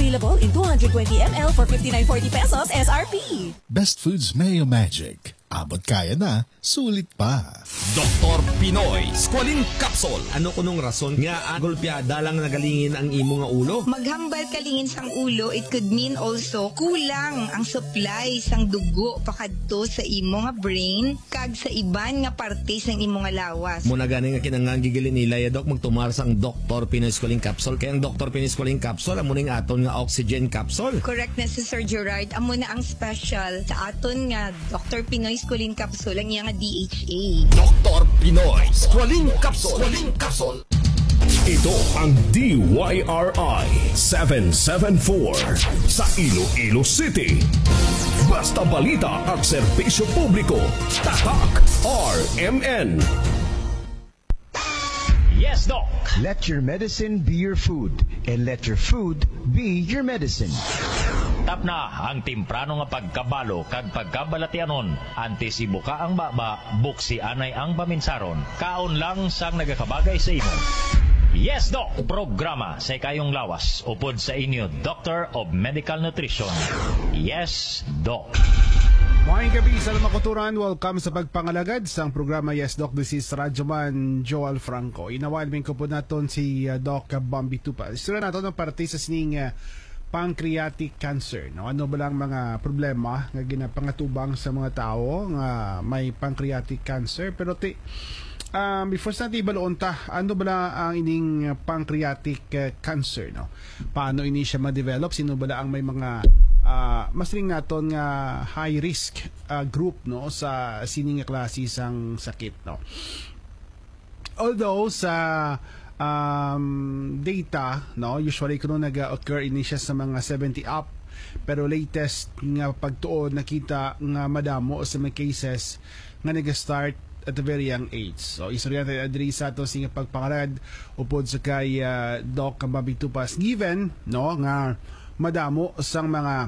Available in 220 ml for 59.40 pesos SRP. Best Foods Mayo Magic. Abot kaya na, sulit pa. Dr. Pinoy Squalene Capsule. Ano kunong rason nga agulpyada lang nagalingin ang imo nga ulo? Maghambal kalingin sang ulo, it could mean also kulang ang supply sang dugo pakadto sa imo nga brain kag sa iban nga parte sang imo nga lawas. Muna gani nga kinangang gigilin nila ya dok magtumar sang Dr. Pinoy Squalene Capsule. Kaya ang Dr. Pinoy Squalene Capsule amo ning aton nga oxygen capsule. Correct na si Sir Gerard. Amo na ang special sa aton nga Dr. Pinoy Squalene Capsule ang iya nga DHA. Dr. Pinoy Squalene Capsule. Squalene Capsule. Ito ang DYRI 774 sa Iloilo City. Basta balita at serbisyo publiko. Tatak RMN. Yes, Doc. Let your medicine be your food, and let your food be your medicine. Tap na ang timprano nga pagkabalo kag pagkabalatianon. Antes ibuka ang baba, buksi anay ang paminsaron. Kaon lang sang nagakabagay sa imo. Yes, Doc! Programa sa ikayong lawas. Upod sa inyo, Doctor of Medical Nutrition. Yes, Doc. Maayong gabi sa makuturan. Welcome sa pagpangalagad sa programa Yes Doc. This is Radyoman Joel Franco. Inawalmin ko po natin si Doc Bambi Tupas. Isura natin ang parte sa sining pancreatic cancer. No? Ano ba lang mga problema nga ginapangatubang sa mga tao nga may pancreatic cancer? Pero before sa natin ibaloon ano ba lang ang ining pancreatic cancer? No? Paano ini siya ma-develop? Sino ba lang ang may mga mas ring naton nga high risk group no sa sining nga klase sang sakit no. Although sa data no usually kuno nag-occur ini siya sa mga 70 up, pero latest nga pagtuon nakita nga madamo sa mga cases nga nag-start at a very young age. So istorya tayo adri sa ato sing pagpangalad upod sa kay Doc Bambi Tupas, given no nga madamo sang mga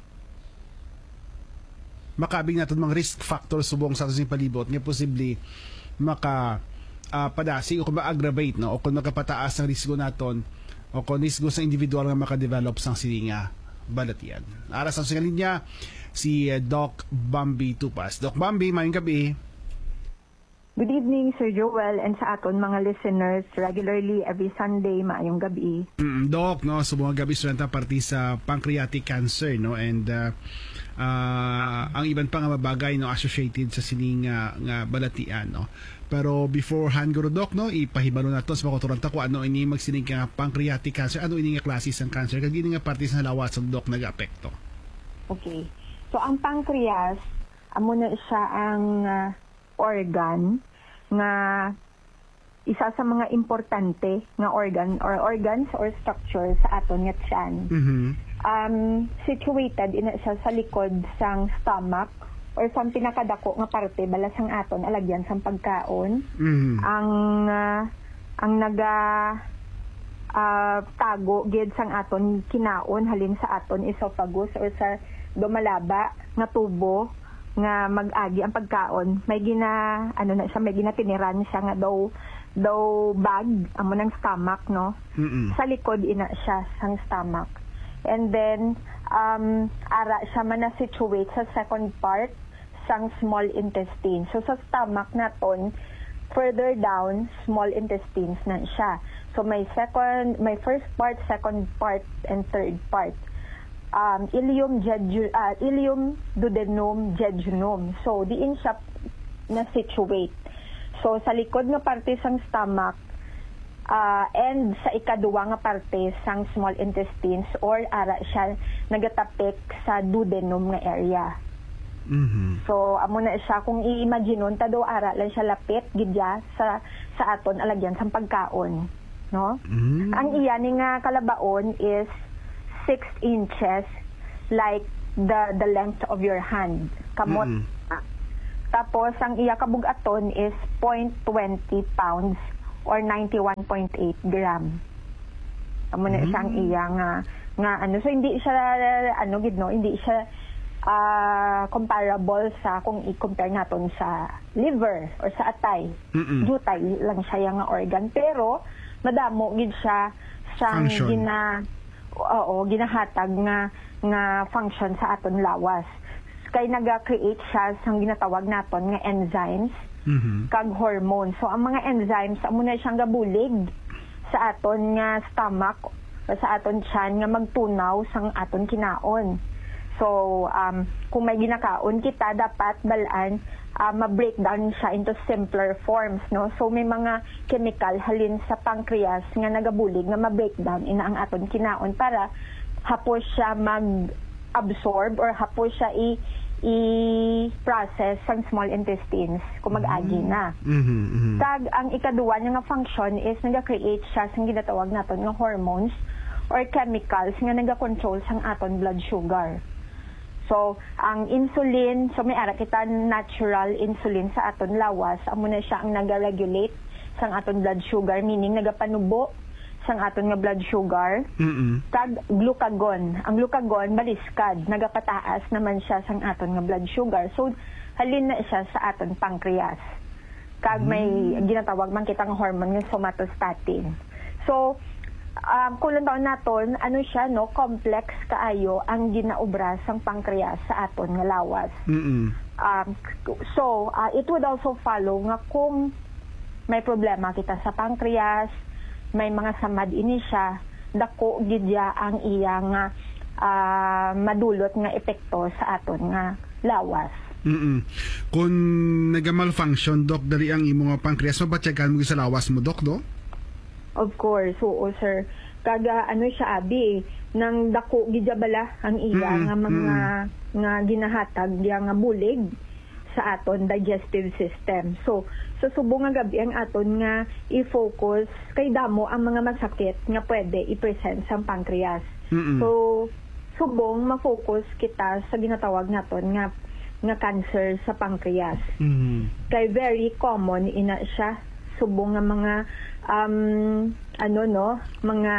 makabing natin mga risk factors subong sa ating palibot nga posible maka padasi o kung ma-aggravate no o kung makapataas ang risgo naton o kung risgo sa individual nga makadevelop sang sininga balatian. Aras ang singalin niya si Doc Bambi Tupas. Doc Bambi, mayong gabi. Good evening, Sir Joel, and sa aton mga listeners, regularly every Sunday, maayong gabi. Doc, no, so mga gabi sa party sa pancreatic cancer, no, and ang iban pa nga mabagay, no, associated sa sining nga balatian, no. Pero beforehand, guro Doc, no, ipahibalo nato sa mga turanta ko ano ini magsining nga pancreatic cancer, ano ini nga klase sang cancer, kag ini nga parte sa lawas ng Doc nag-apekto. Okay. So ang pancreas, amo na siya ang organ nga isa sa mga importante nga organs or structure sa aton nga tiyan. Situated ina siya sa likod sang stomach or sa pinakadako nga parte bala sang aton alagyan sang pagkaon. Ang naga tago gid sang aton kinaon halin sa aton esophagus or sa dumalaba nga tubo nga mag-agi ang pagkaon, may may ginatiniran siya nga daw bag amo ng stomach no. Sa likod ina siya sang stomach, and then ara siya man na situate sa second part sang small intestine. So sa stomach naton further down small intestines na siya. So may first part, second part, and third part. Ileum, duodenum, jejunum. So, diin siya na-situate. So, sa likod nga parte sang stomach and sa ikaduwa nga parte sang small intestines or ara siya nagatapik sa duodenum nga area. So, amo na siya, kung i-imagine ta do ara lang siya lapit, gidya sa aton alagyan sang pagkaon. No? Ang iyan nga kalabaon is 6 inches, like the length of your hand. Kamot. Tapos, ang iya kabugaton is 0.20 pounds or 91.8 gram. Amo na siyang iya nga ano. So, hindi siya, hindi siya comparable sa kung i-compare natin sa liver or sa atay. Jutay lang siya yung organ. Pero, madamo gid siya siyang ginahatag nga function sa aton lawas. Kay naga-create siya sang ginatawag naton nga enzymes kag hormones. So ang mga enzymes amo na siyang gabulig sa aton nga stomach o sa aton tiyan nga magtunaw sang aton kinaon. So kung may ginakaon kita, dapat balaan ma-breakdown siya into simpler forms, no? So may mga chemical halin sa pancreas nga nagabulig nga ma-breakdown ina ang aton kinaon para hapos siya mag-absorb or hapos siya i-process sa small intestines kung mag-agi na. Tag ang ikaduwa niya nga function is naga-create siya sang ginatawag naton nga hormones or chemicals nga naga-control sang aton blood sugar. So, ang insulin, so may ara kita natural insulin sa aton lawas, amo na siya ang naga-regulate sang aton blood sugar, meaning nagapanubo sang aton nga blood sugar. Kag glucagon. Ang glucagon baliskad, nagapataas naman siya sang aton nga blood sugar. So, halin na siya sa aton pancreas. Kag may ginatawag man kitang hormone nga somatostatin. So, kung lang taon naton, ano siya, no, complex kaayo ang ginaobra sang pancreas sa aton nga lawas. So, it would also follow nga kung may problema kita sa pancreas, may mga samad ini siya, dako gidya ang iya nga madulot nga epekto sa aton nga lawas. Kung nag-malfunction, Dok, dari ang imo nga pancreas, mabatyagan mo sa lawas mo, Dok, do? Of course, oo, sir. Kaga ano siya abi, nang dako gidya bala ang iya nga mga nga ginahatag diya nga bulig sa aton digestive system. So subong nga gabi ang aton nga i-focus kay damo ang mga masakit nga pwede i-present sa pancreas. So subong ma-focus kita sa ginatawag naton nga cancer sa pancreas. Kay very common ina siya, subong nga mga mga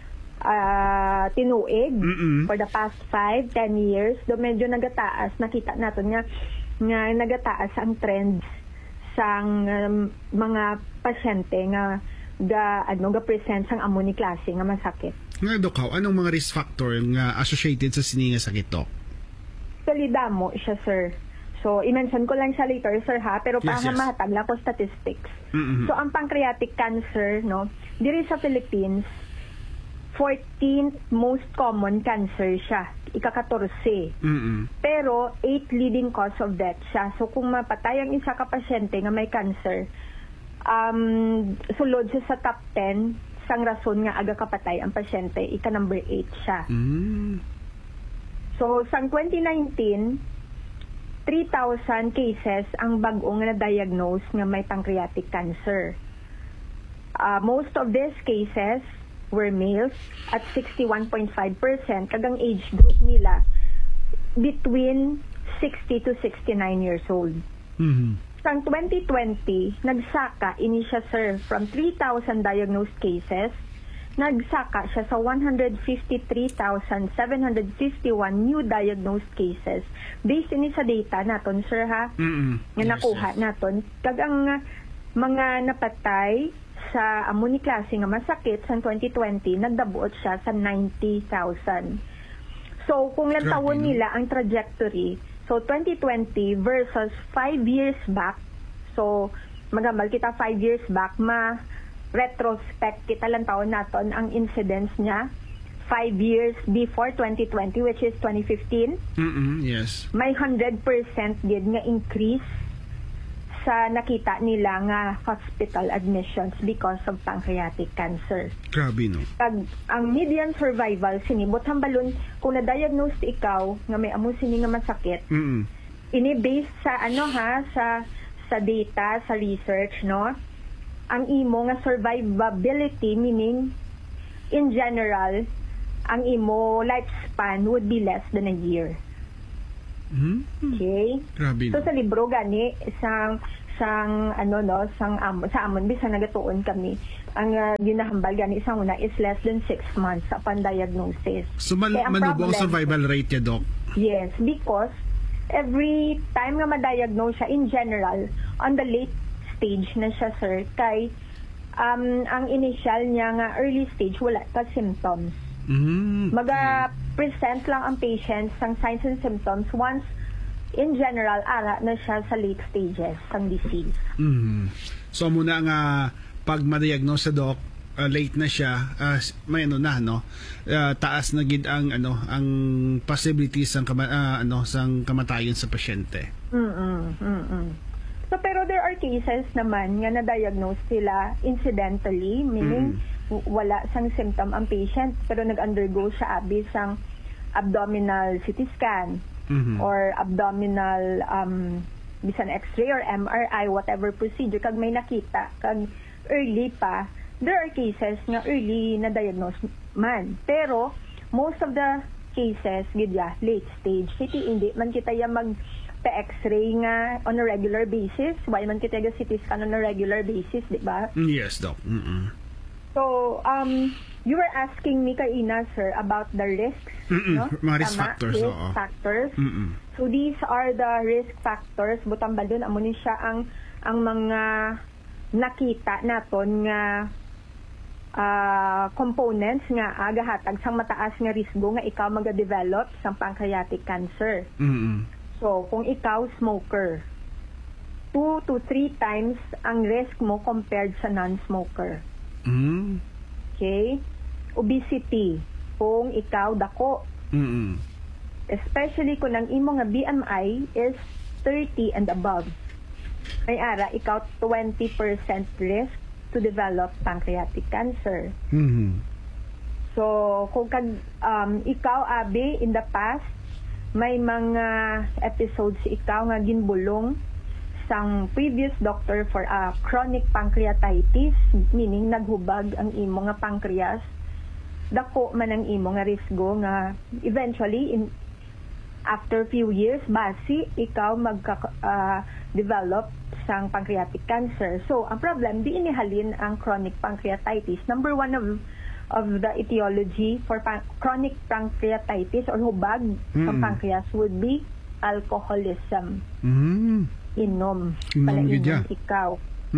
tinuig for the past 5-10 years, do medyo nagataas, nakita natin nga nagataas ang trends sang mga pasyente nga ga-present sang amo ni klase nga masakit. Nga, Dok, anong mga risk factor nga associated sa sininga sakit, Dok? Solidamo siya, sir. So, i-mention ko lang siya later, sir, ha? Pero para mahatag lang ko statistics. So, ang pancreatic cancer, no, diri sa Philippines, 14th most common cancer siya. Ika-14. Pero, 8 leading cause of death siya. So, kung mapatay ang isa ka pasyente nga may cancer, sulod siya sa top 10 sang rason nga aga kapatay ang pasyente, ika-number 8 siya. So, sang 2019, 3,000 cases ang bag-ong na-diagnose nga may pancreatic cancer. Most of these cases were males at 61.5%. Kagang age group nila between 60 to 69 years old. Sang 2020, nagsaka ini siya, sir, from 3,000 diagnosed cases, nagsaka siya sa 153,751 new diagnosed cases based ini sa data naton, sir, ha? Nga nakuha naton. Kagang mga napatay sa amo ni klase nga masakit sa 2020, nagdabuot siya sa 90,000. So, kung lang tawon nila ang trajectory, so 2020 versus 5 years back, so magambal kita 5 years back, retrospect kita lang taon naton ang incidence niya 5 years before 2020, which is 2015. Yes. May 100% gid nga increase sa nakita nila nga hospital admissions because of pancreatic cancer. Grabe, no? Ang median survival sinibot hambalon kung na-diagnose ikaw nga may amo sini nga masakit. Ini based sa sa data, sa research, no? Ang imo nga survivability, meaning in general, ang imo lifespan would be less than a year. Okay? Grabe. So sa libro gani sa amon bisan nagatuon kami, ang ginahambal gani sa una is less than 6 months upon diagnosis. So manubo ang survival rate ya, Doc? Yes, because every time nga ma-diagnose siya in general, on the late stage na siya, sir, kay ang initial niya nga early stage wala pa symptoms. Mag-present lang ang patient ng signs and symptoms once in general ara na siya sa late stages ng disease. So muna nga pag ma-diagnose sa doc, late na siya, may taas na gid ang ang possibilities sang sang kamatayon sa pasyente. So pero there are cases naman nga na-diagnose sila incidentally, meaning wala sang symptom ang patient pero nag-undergo siya abi sang abdominal CT scan or abdominal bisan X-ray or MRI, whatever procedure, kag may nakita kag early pa. There are cases nga early na diagnose man, pero most of the cases gidya late stage. Hindi man kita ya mag X-ray nga on a regular basis, why man kita ga CT scan on a regular basis, di ba? Yes, doc. So, you were asking me kaina, sir, about the risks, no? Mga risk factors. Risk factors. So, these are the risk factors. Butang balon, amo ni siya ang mga nakita naton nga components nga agahatag sang mataas nga risgo nga ikaw mag-develop sang pancreatic cancer. So, kung ikaw smoker, 2 to 3 times ang risk mo compared sa non-smoker. Okay? Obesity, kung ikaw dako. Especially kung ang imo nga BMI is 30 and above. May ara, ikaw 20% risk to develop pancreatic cancer. So, kung ikaw, abi, in the past, may mga episodes ikaw nga ginbulong sang previous doctor for chronic pancreatitis, meaning naghubag ang imo nga pancreas, dako man ang imo nga risgo nga eventually after few years basi ikaw develop sang pancreatic cancer. So ang problem di inihalin ang chronic pancreatitis. Number one of the etiology for chronic pancreatitis or hubag ng pancreas would be alcoholism. Inom ikaw.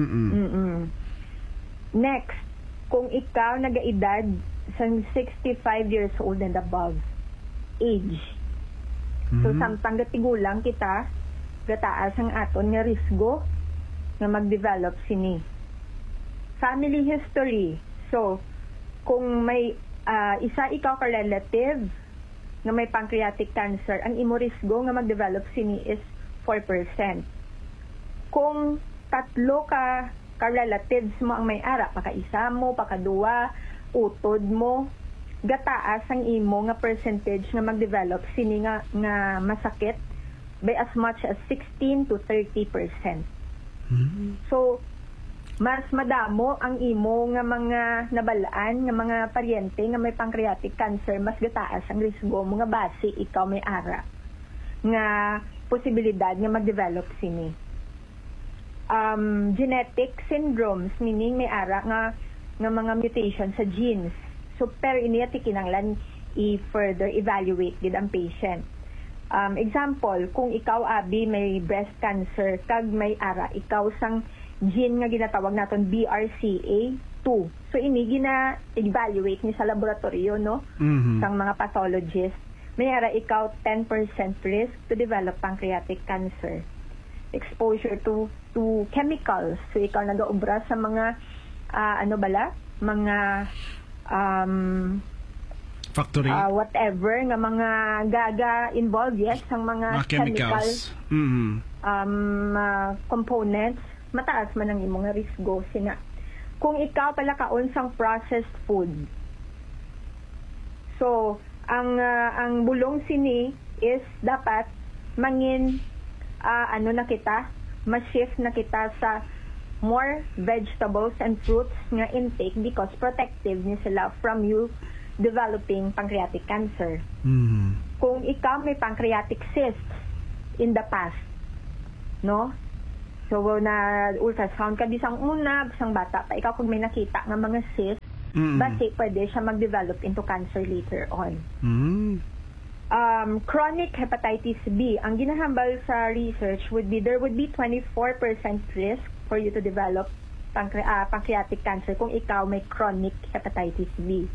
Next, kung ikaw nagaedad sa 65 years old and above age, so samtang gatigulang kita, gataas ang aton nga risgo nga mag-develop sini. Family history. So, kung may ikaw ka relative nga may pancreatic cancer, ang imo risgo nga mag-develop sini is 4%. Kung 3 ka relatives mo ang may ara, pakaisa mo, pakaduwa, utod mo, gataas ang imo nga percentage nga mag-develop sini nga masakit by as much as 16 to 30%. So, mas madamo ang imo nga mga nabalaan nga mga paryente nga may pancreatic cancer, mas gataas ang risgo mo nga base ikaw may ara nga posibilidad nga mag-develop sini. Genetic syndromes, meaning may ara nga mga mutation sa genes. So, pero iniya kinanglan i-further evaluate gid ang patient. Example, kung ikaw abi may breast cancer, kag may ara, ikaw sang gene nga ginatawag naton BRCA2. So, ini gina-evaluate ni sa laboratorio, no? Sang mga pathologist. May ara, ikaw 10% risk to develop pancreatic cancer. Exposure to chemicals. So, ikaw nag-aubra sa mga mga factory, whatever nga mga gaga involved, yes, ang mga chemicals, components, mataas man ang imong risgo sina. Kung ikaw pala kaon sang processed food, so ang bulong sini is dapat mangin ma-shift na kita sa more vegetables and fruits nga intake because protective ni sila from you developing pancreatic cancer. Kung ikaw may pancreatic cysts in the past, no? So, na ultrasound ka bisang una, bisang bata pa, ikaw kung may nakita nga mga cysts, basi pwede siya mag-develop into cancer later on. Chronic hepatitis B, ang ginahambal sa research would be, there would be 24% risk for you to develop pancreatic cancer kung ikaw may chronic hepatitis B.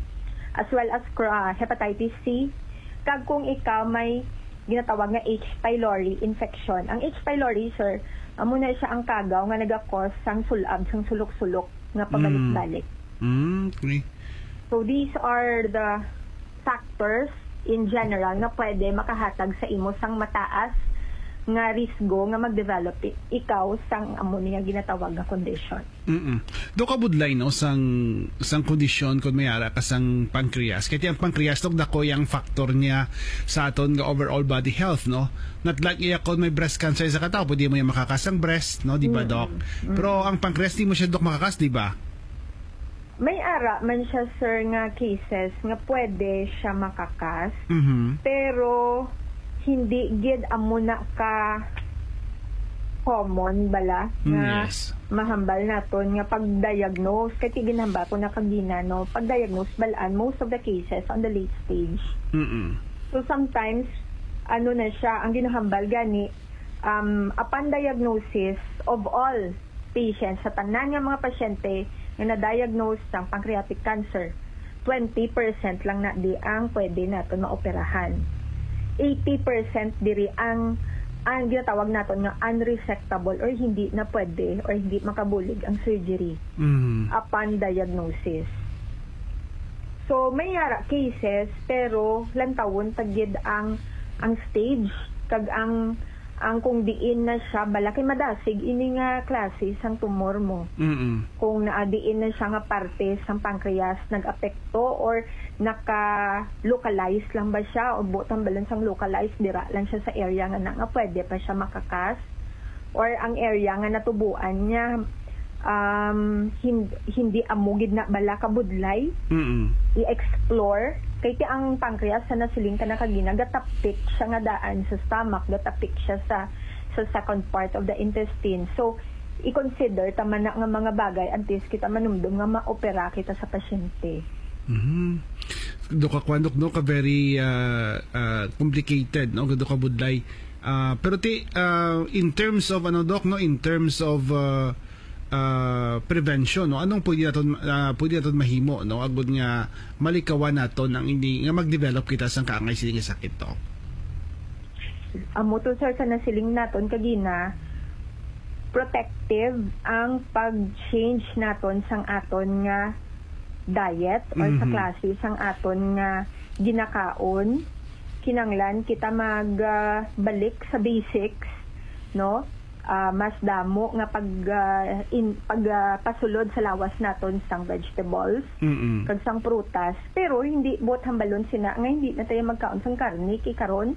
as well as hepatitis C. Kag kung ikaw may ginatawag nga H. pylori infection. Ang H. pylori, sir, amo na siya ang kagaw nga nagakos sang sulab, sang sulok-sulok nga pabalik-balik. Okay. So these are the factors in general nga pwede makahatag sa imo sang mataas nga risgo nga mag-develop ikaw sang amo niya ginatawag nga condition. Do ka budlay no sang kondisyon kun mayara ka sang pancreas. Kaya ang pancreas tok dako yang factor niya sa aton nga overall body health no. Not like iya kun may breast cancer sa katao pwede mo yung makakasang breast no, di ba doc? Pero ang pancreas di mo siya doc makakas, di ba? May ara man siya, sir, nga cases nga pwede siya makakas, pero hindi gid amo na ka common bala nga mahambal naton nga pag-diagnose. Kaya ginhamba ko na kagina, no, pag-diagnose balaan most of the cases on the late stage. So sometimes ano na siya ang ginahambal gani upon diagnosis of all patients, sa tanan nga mga pasyente nga na-diagnose ng pancreatic cancer, 20% lang na di ang pwede natin maoperahan. 80% diri ang ginatawag natin nga unresectable or hindi na pwede or hindi makabulig ang surgery upon diagnosis. So may yara cases pero lantawon tagid ang stage kag ang kung diin na siya balaki madasig ini nga klase sang tumor mo. Kung naadiin na siya nga parte sang pancreas nag-apekto or naka-localize lang ba siya o butang balan sang localized dira lang siya sa area nga pwede pa siya makakas or ang area nga natubuan niya hindi amugid na bala kabudlay i-explore kay ti ang pancreas sa nasiling ka nakagina gatapik siya nga daan sa stomach, gatapik siya sa second part of the intestine. So i-consider tama na nga mga bagay antes kita manumdum nga ma-opera kita sa pasyente. Do ka kwandok no ka very complicated no do ka budlay. Pero in terms of in terms of prevention no, anong pwede naton mahimo no agud nga malikawan naton ang hindi nga mag-develop kita sang kaangay siling sakit to. Amo to sir sa nasiling naton kagina protective ang pag-change naton sang aton nga diet or sa klase sang aton nga ginakaon. Kinanglan kita magbalik sa basics no. Mas damo nga pasulod sa lawas naton sang vegetables kag sang prutas, pero hindi bot hambalon sina nga hindi na tayo magkaon sang karne kay karon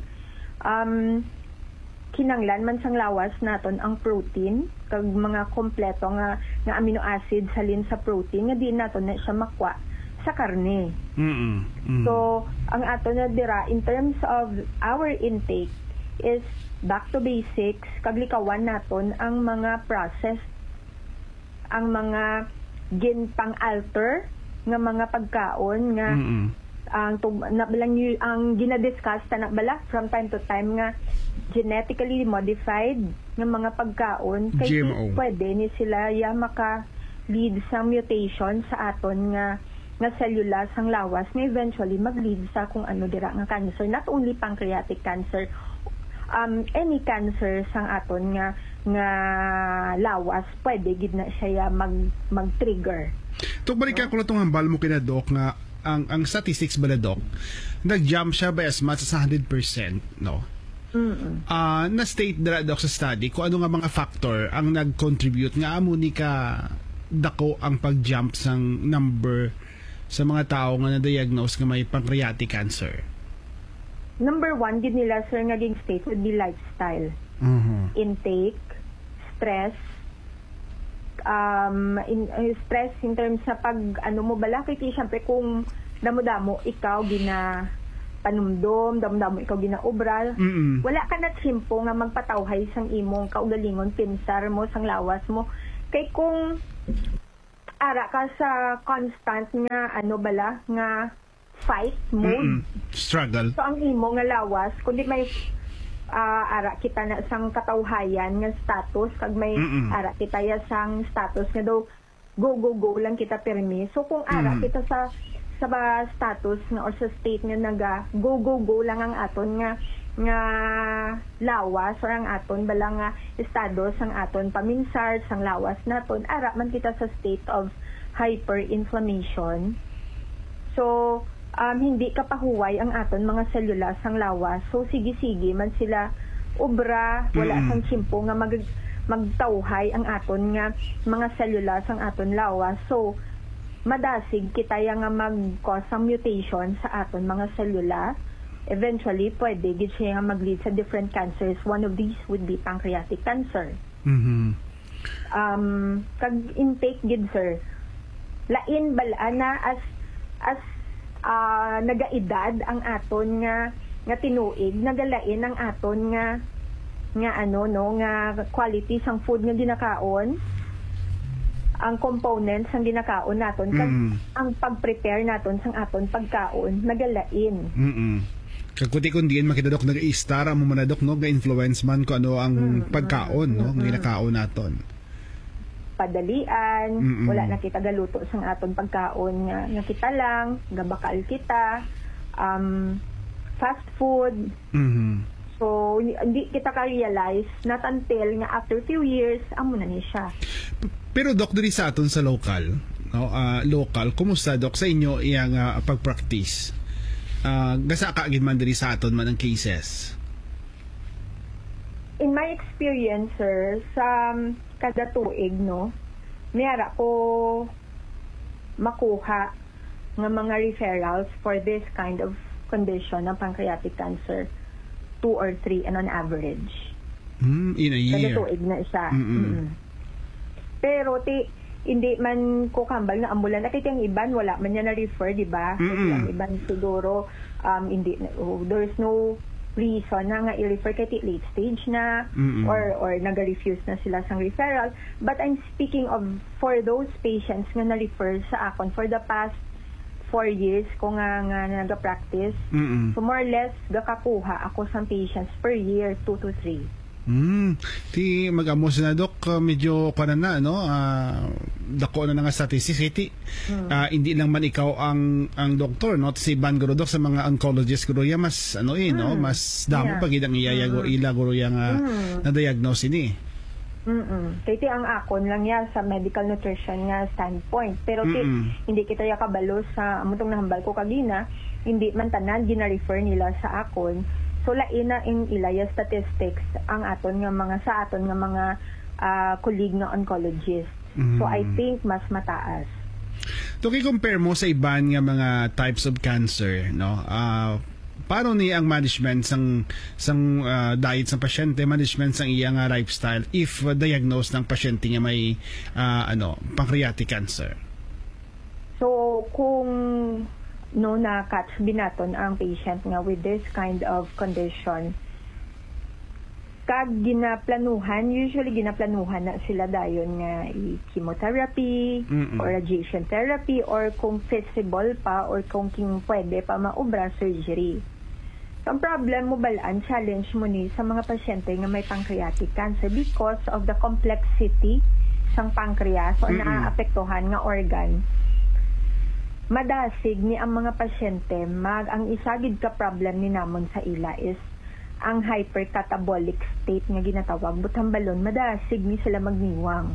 kinanglan man sang lawas naton ang protein kag mga kompleto nga amino acid salin sa protein nga di naton na siya makwa sa karne. So ang aton na dira in terms of our intake is back to basics, kaglikawan naton ang mga process, ang mga pang-alter nga mga pagkaon nga ang ginadiscuss na bala from time to time nga genetically modified nga mga pagkaon kay pwede ni sila maka-lead sa mutation sa aton nga cellula sang lawas nga eventually mag-lead sa kung ano dira nga cancer, not only pancreatic cancer, any cancer sang aton nga lawas pwede gid na siya mag-trigger. Balikan ko lang itong hambal mo kina Doc nga ang statistics ba na Doc nag-jump siya by as much as 100% no? Na-state dala Doc sa study kung ano nga mga factor ang nag-contribute nga amo ni ka dako ang pag-jump sang number sa mga tao nga na-diagnose nga may pancreatic cancer. Number 1, din nila, sir, naging state would be lifestyle. Intake, stress, stress in terms sa pag, mo bala, kaya siyempre kung damo-damo, ikaw panumdom, damo-damo, ikaw ginaobral, wala ka na tsimpo nga magpatawhay sang imong kaugalingon, pinsar mo, sang lawas mo. Kaya kung ara ka sa constant nga, nga fight mode. Struggle. So ang imo nga lawas kundi may ara kita na sang katawhayan nga status kag may ara kita ya sang status nga daw go lang kita permi. So kung ara kita sa sa status nga or sa state nga naga go lang ang aton nga lawas or ang aton bala nga estado sang aton paminsar sang lawas naton ara man kita sa state of hyperinflammation. So hindi kapahuway ang aton mga selula sang lawas. So sige man sila obra wala sang tsimpo nga magtawhay ang aton nga mga selula sang aton lawas. So madasig kita nga mag-cause ng mutation sa aton mga selula. Eventually, pwede gid siya nga mag-lead sa different cancers. One of these would be pancreatic cancer. Kag intake gid, sir. Lain bala na as nagaedad ang aton nga tinuig, nagalain ang aton nga quality sang food nga ginakaon. Ang components ang ginakaon naton kag ang pag-prepare naton sang aton pagkaon nagalain. Kag kundi-kundiin makita dok nag-i-star mo man dok no nga influence man ko ano ang pagkaon no nga ginakaon naton. Padalian, wala na kita galuto sang aton pagkaon nga kita lang, gabakal kita, fast food. So, hindi kita ka-realize not until nga after few years, amo na niya siya. Pero Dok, diri sa aton sa local, no, kumusta Dok sa inyo iyang pag-practice? Gasa ka man diri sa aton man ang cases? In my experience, sir, sa kada tuig, no, mayara ko makuha ng mga referrals for this kind of condition ng pancreatic cancer. 2 or 3 and on average. In a year. Kada tuig na isa. Pero hindi man ko kambal na ambulan. At yung iban, wala man niya na-refer, di ba? Yung iban siguro, there's no reason na nga i-refer kay late stage na or nag-refuse na sila sang referral. But I'm speaking of for those patients nga na-refer sa akon for the past 4 years ko nga nag-practice. So more or less, gakakuha ako sa patients per year, 2 to 3. Ti mag-amos na Dok, medyo kanan na, no? Dako na nga statistics. Hindi lang man ikaw ang doktor, no? Si Ban Guro Dok sa mga oncologist guro ya mas no? Mas damo pag idang iyaya ila guro yang na-diagnose ni. Kaya ang akon lang yan sa medical nutrition nga standpoint. Pero hindi kita yakabalo sa amutong nahambal ko kagina, hindi man tanan gina-refer nila sa akon. So lain na in ilaya statistics ang aton nga mga sa aton nga mga colleague nga oncologist. So I think mas mataas. To compare mo sa iban nga mga types of cancer, no? Paano ni ang management sang diet sa pasyente, management sang iyang lifestyle if diagnosed ng pasyente nga may pancreatic cancer? So kung na-catch binaton ang patient nga with this kind of condition, kag usually ginaplanuhan na sila dayon nga chemotherapy or radiation therapy or kung feasible pa or kung pwede pa maobra surgery. So, ang problem mo balaan, challenge mo ni sa mga pasyente nga may pancreatic cancer because of the complexity sang pancreas o naaapektuhan nga organ. Madasig ni ang mga pasyente ang isagid ka problem ni namon sa ila is ang hypercatabolic state nga ginatawag butang balon madasig ni sila magniwang.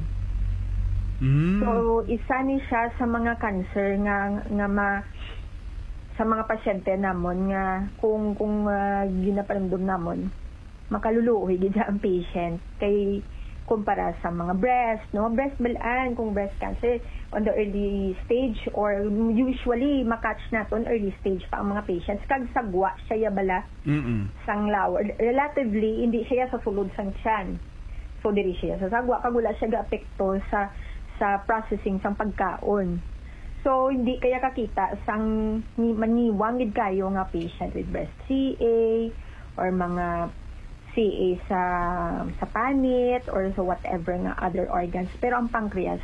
So isa ni siya sa mga cancer nga sa mga pasyente namon nga kung ginaparamdam namon makaluluoy gid ang patient kay kumpara sa mga breast balaan kung breast cancer on the early stage or usually makatch naton early stage pa ang mga patients kag sagwa siya bala sang lawa relatively hindi siya sa sulod sang tiyan so diri siya sa sagwa kag wala siya gaapekto sa processing sang pagkaon so hindi kaya kakita sang maniwang gid kayo nga patient with breast CA or mga CA sa panit or sa whatever nga other organs pero ang pancreas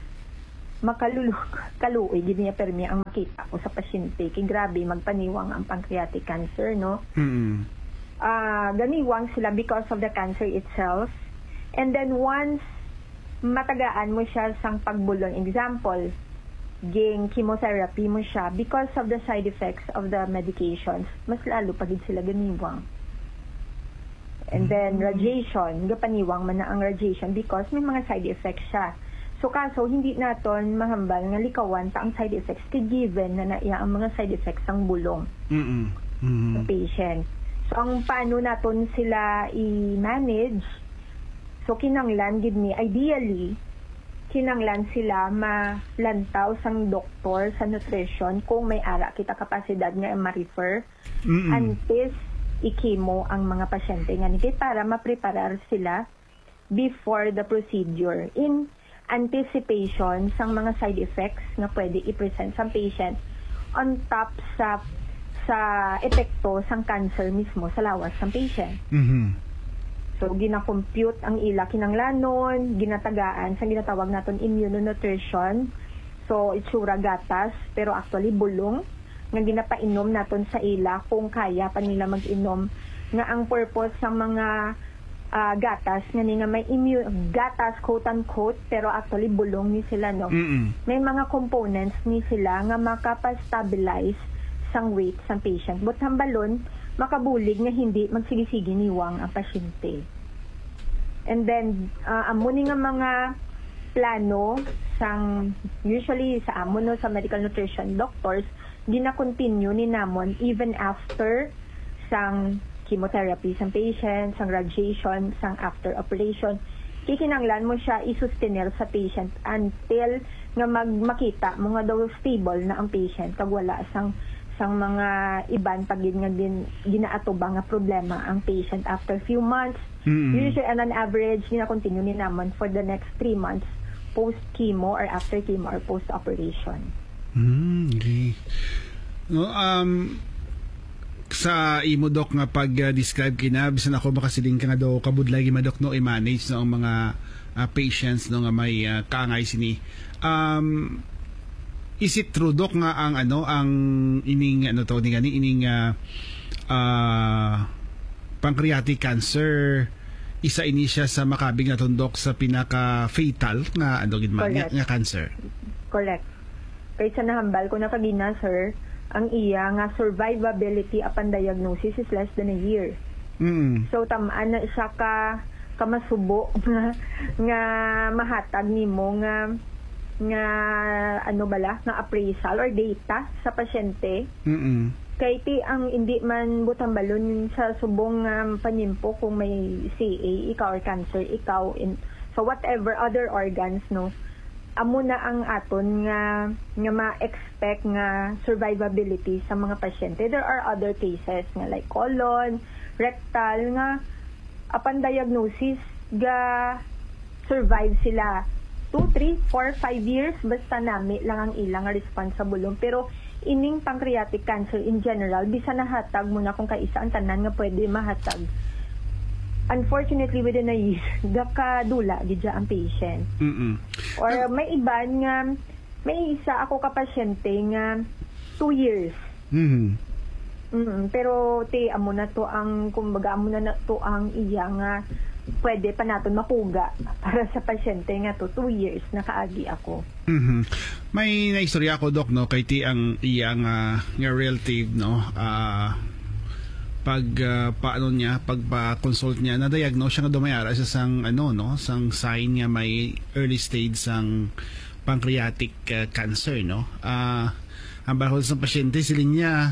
makaluoy gid niya permi ang makita ko sa pasyente kay grabe magpaniwang ang pancreatic cancer no ganiwang sila because of the cancer itself and then once matagaan mo siya sang pagbulon example ging chemotherapy mo siya because of the side effects of the medications, mas lalo pagid sila ganiwang. And then radiation, gapaniwang man na ang radiation because may mga side effects siya. So kaso hindi naton mahambal nga likawan ta ang side effects kay given na naiya ang mga side effects ng bulong ng patient. So ang paano naton sila i-manage, so kinanglan gid ni ideally kinanglan sila malantaw sang doktor sa nutrition kung may ara kita kapasidad nga ma-refer antes i-chemo ang mga pasyente nga nito para ma-preparar sila before the procedure in anticipation sang mga side effects na pwede i-present sa patient on top sa epekto sang cancer mismo sa lawas ng patient. So gina-compute ang ila kinanglanon, ginatagaan sa ginatawag naton immunonutrition. So itsura gatas pero actually bulong nga ginapainom naton sa ila kung kaya pa nila mag-inom, nga ang purpose ng mga gatas nga ni nga may gatas quote unquote pero actually bulong ni sila, no. May mga components ni sila nga makapa-stabilize sang weight sang patient but hambalon makabulig nga hindi magsigisigi niwang ang pasyente. And then amo ni nga mga plano sang usually sa amo no sa medical nutrition doctors gina-continue ni namon even after sang chemotherapy sang patient, sang radiation, sang after operation. Kikinanglan mo siya i-sustainer sa patient until nga makita mo nga daw stable na ang patient kag wala sang mga iban pagid nga ginaatuba nga problema ang patient after few months. Usually on an average gina-continue ni namon for the next 3 months post chemo or after chemo or post operation. Okay. No, sa imo dok nga pag-describe kina bisan ako makasiling ka nga daw kabudlay madok no i-manage no ang mga patients no nga may kaangay sini. Is it true dok nga ang ang ining pancreatic cancer isa ini siya sa makabig na tundok sa pinaka fatal nga nga cancer? Correct. Kaya sa nahambal ko na kagina, sir, ang iya nga survivability upon diagnosis is less than a year. So tamaan na siya ka masubo nga mahatag nimo nga nga appraisal or data sa pasyente. Kay ti ang hindi man butang balon sa subong panimpo kung may CA ikaw or cancer ikaw so whatever other organs, no, amo na ang aton nga ma-expect nga survivability sa mga pasyente. There are other cases nga like colon, rectal nga upon diagnosis ga survive sila 2, 3, 4, 5 years basta nami lang ang ilang responsible. Pero ining pancreatic cancer in general bisa nahatag mo na kung kaisa ang tanan nga pwede mahatag. Unfortunately within a year gakadula gid ang patient. Or may iban nga may isa ako ka pasyente nga 2 years. Pero amo na to ang kumbaga amo na to ang iya nga pwede pa naton mapuga para sa pasyente nga to 2 years nakaagi ako. May naistorya ako dok no kay ti ang iya nga relative no paano niya pagpa-consult niya na diagnose siya nga dumayara sa sang sang sign nga may early stage sang pancreatic cancer no. Ang bahol sa pasyente silin niya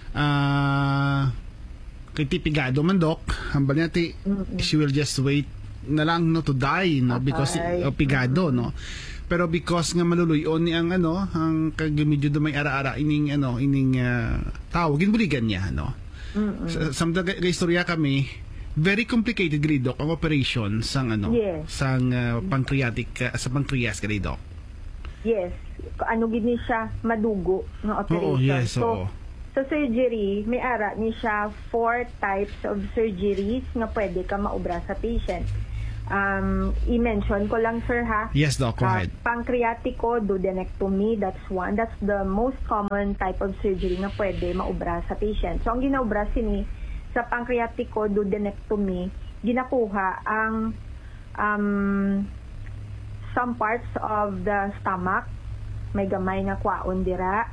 kay tipigado man dok hambal niya ti she will just wait na lang no to die no because pigado no pero because nga maluluyon ni ang ang kagimedyo dumay ara-ara ining tawagin buligan niya no. Samtang istorya kami very complicated grid dok ang operation sang sang pancreatic sa pancreas kay dok. Yes, gid ni siya madugo nga operation. Sa surgery, may ara ni siya 4 types of surgeries nga pwede ka maobra sa patient. I-mention ko lang, sir, ha? Yes, doc, go ahead. Pancreatico-duodenectomy, that's one. That's the most common type of surgery na pwede maobra sa patient. So, ang ginaobra sini sa pancreatico-duodenectomy, ginakuha ang some parts of the stomach may gamay nga kwaon dira.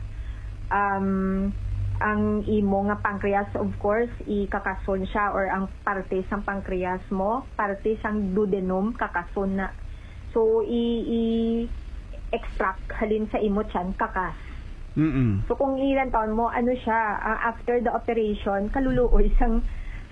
Ang imo nga pancreas, of course, ikakason siya, or ang parte sang pancreas mo, parte sang duodenum kakason na. So i-extract halin sa imo tiyan kakas. So kung ilan taon mo, ano siya, after the operation, kaluluoy sang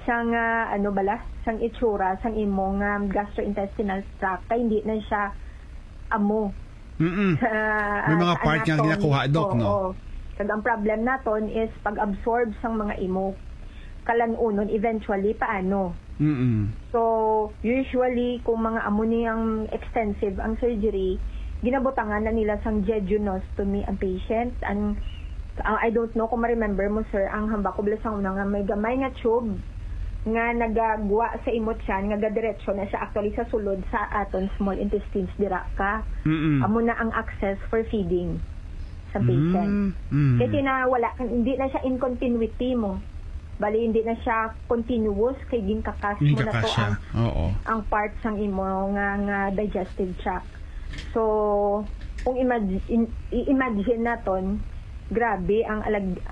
sang itsura sang imong gastrointestinal tract, kay hindi na siya amo. May mga part nga ginakuha, Doc, no? Kag ang problem naton is pag-absorb sang mga imo kalanunon eventually paano. So usually kung mga amo niyang extensive ang surgery, ginabutangan na nila sang jejunostomy ang patient. I don't know kung ma-remember mo, sir, ang hamba ko bilang una nga may gamay nga tube nga nagagwa sa imot siya, nga gadiretso na siya actually sa sulod sa aton small intestines dira ka. Amo na ang access for feeding sa patient. Kaya hindi na siya in continuity mo. Bali, hindi na siya continuous, kay ginkakas mo na to ang parts ng imo nga digestive tract. So, kung imagine naton, grabe ang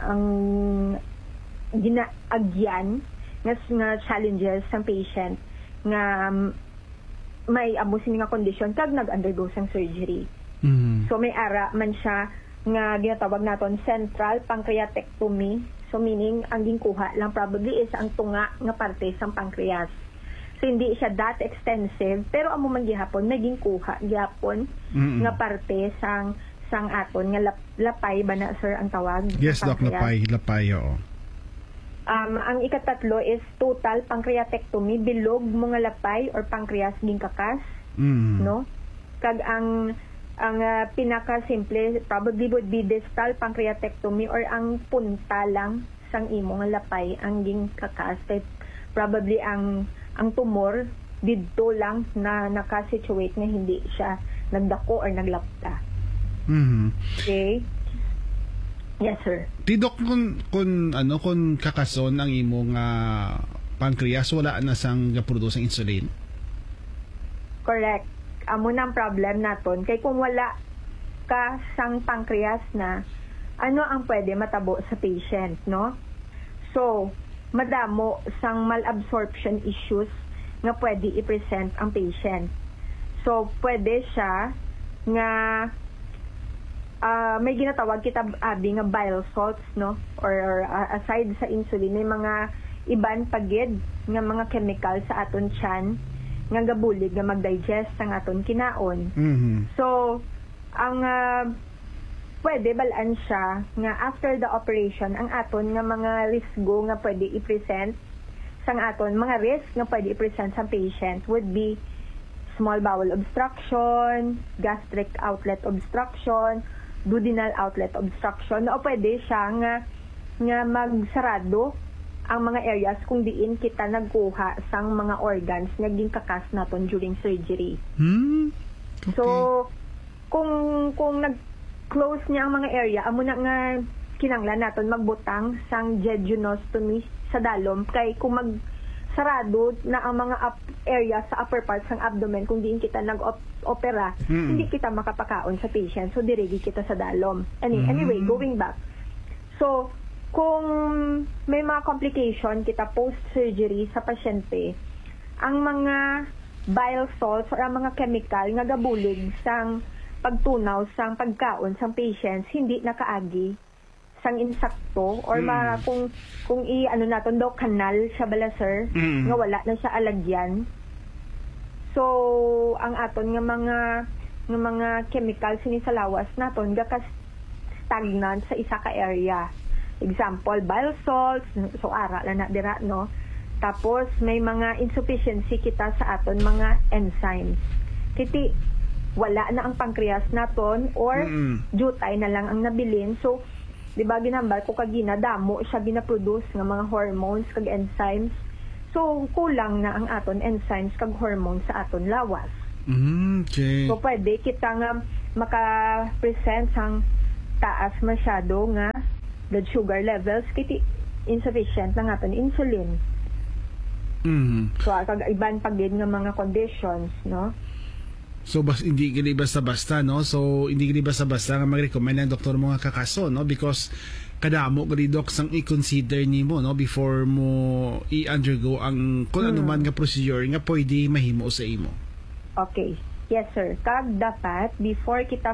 ginaagyan nga challenges sa patient nga may abusin nga condition kag nag-undergo sang surgery. So may ara man siya nga ginatawag naton central pancreatectomy. So meaning ang ginkuha lang probably is ang tunga nga parte sang pancreas. So hindi siya that extensive, pero amo man gihapon may ginkuha gihapon nga parte sang aton nga lapay ba na, sir, ang tawag? Yes, Doc, lapay, oo. Ang ikatatlo is total pancreatectomy, bilog mo nga lapay or pancreas ginkakas, no? Kag ang pinaka simple probably would be distal pancreatectomy, or ang punta lang sang imo nga lapay ang ginkakas. Probably ang tumor didto lang na naka-situate nga hindi siya nagdako or naglapta. Okay. Yes, sir. Tidok kung kakason ang imong pancreas, wala na sang produce ng insulin. Correct. Amo nang problem naton kay kung wala ka sang pancreas na, ano ang pwede matabo sa patient, no? So, madamo sang malabsorption issues nga pwede i-present ang patient. So, pwede siya nga may ginatawag kita nga bile salts, no? Or aside sa insulin, may mga iban pagid nga mga chemical sa aton tiyan nga gabulig nga mag-digest ang aton kinaon. So, ang pwede balaan siya nga after the operation, ang aton nga mga risgo nga pwede i-present sang aton, mga risk nga pwede i-present sa patient would be small bowel obstruction, gastric outlet obstruction, duodenal outlet obstruction, o pwede siya nga magsarado ang mga areas kung diin kita nagkuha sang mga organs nga ginkakas naton during surgery. Okay. So, kung nag-close niya ang mga area, amo na nga kinanglan naton magbutang sang jejunostomy sa dalom, kay kung magsarado na ang mga area sa upper parts ng abdomen kung diin kita nag-opera, hindi kita makapakaon sa patient. So, dirigi kita sa dalom. Anyway, going back. So, kung may mga complication kita post-surgery sa pasyente, ang mga bile salts or ang mga chemical nga gabulig sang pagtunaw sang pagkaon sang patients hindi nakaagi sang insakto or kung naton daw kanal siya bala, sir, nga wala na siya alagyan. So ang aton nga mga chemicals ni sa lawas naton gakas stagnant sa isa ka area. Example, bile salts, so ara lang na dira, no? Tapos may mga insufficiency kita sa aton mga enzymes. Kiti wala na ang pancreas naton or jutay na lang ang nabilin. So, di ba ginambal ko kagina damo siya ginaproduce nga mga hormones kag enzymes. So, kulang na ang aton enzymes kag hormones sa aton lawas. Okay. So, pwede kita nga maka-present sang taas masyado nga blood sugar levels, kiti insufficient na nga aton insulin. So, kag iban pagid nga mga conditions, no? So hindi gili basta-basta, no? So hindi gili basta-basta nga mag-recommend ang doktor mo nga kakaso, no? Because kadamo gali doc sang i-consider nimo, no, before mo i-undergo ang kung ano man nga procedure nga pwede mahimo sa imo. Okay. Yes, sir. Kag dapat before kita